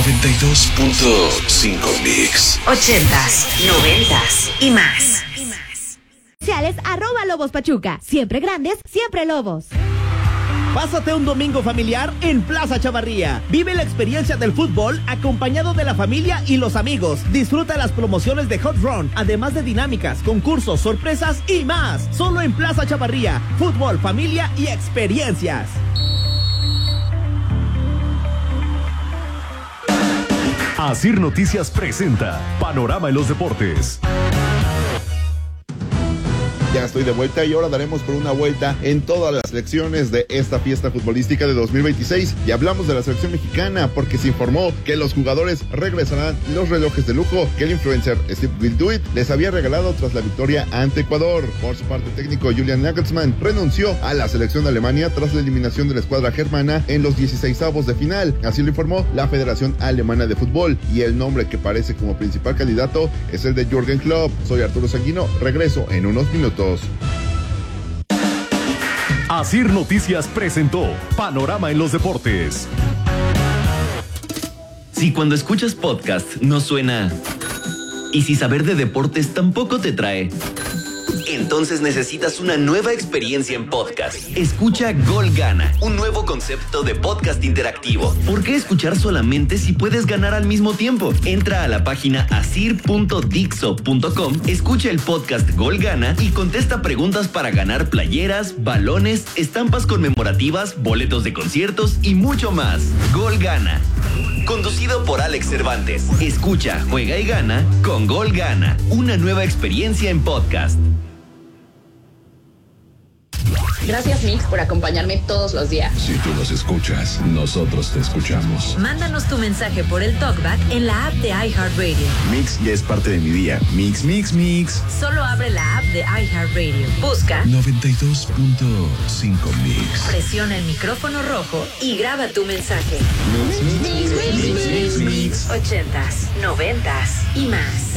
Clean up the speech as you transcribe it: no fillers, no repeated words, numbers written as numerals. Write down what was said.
92.5 Mix. 80s, 90s y más. @Lobos Pachuca. Siempre grandes, siempre Lobos. Pásate un domingo familiar en Plaza Chavarría. Vive la experiencia del fútbol acompañado de la familia y los amigos. Disfruta las promociones de Hot Run, además de dinámicas, concursos, sorpresas y más. Solo en Plaza Chavarría. Fútbol, familia y experiencias. Asir Noticias presenta Panorama en los Deportes. Ya estoy de vuelta y ahora daremos por una vuelta en todas las selecciones de esta fiesta futbolística de 2026 y hablamos de la selección mexicana porque se informó que los jugadores regresarán los relojes de lujo que el influencer Steve Will Do It les había regalado tras la victoria ante Ecuador. Por su parte, el técnico Julian Nagelsmann renunció a la selección de Alemania tras la eliminación de la escuadra germana en los 16avos de final. Así lo informó la Federación Alemana de Fútbol y el nombre que parece como principal candidato es el de Jürgen Klopp. Soy Arturo Sanguino, regreso en unos minutos. Asir Noticias presentó Panorama en los Deportes. Si cuando escuchas podcast no suena y si saber de deportes tampoco te trae, entonces necesitas una nueva experiencia en podcast. Escucha Gol Gana, un nuevo concepto de podcast interactivo. ¿Por qué escuchar solamente si puedes ganar al mismo tiempo? Entra a la página asir.dixo.com, escucha el podcast Gol Gana y contesta preguntas para ganar playeras, balones, estampas conmemorativas, boletos de conciertos y mucho más. Gol Gana. Conducido por Alex Cervantes. Escucha, juega y gana con Gol Gana, una nueva experiencia en podcast. Gracias, Mix, por acompañarme todos los días. Si tú nos escuchas, nosotros te escuchamos. Mándanos tu mensaje por el TalkBack en la app de iHeartRadio. Mix ya es parte de mi día. Mix, mix, mix. Solo abre la app de iHeartRadio. Busca 92.5 Mix. Presiona el micrófono rojo y graba tu mensaje. Mix, mix, mix, mix, mix, mix. 80s, 90s y más.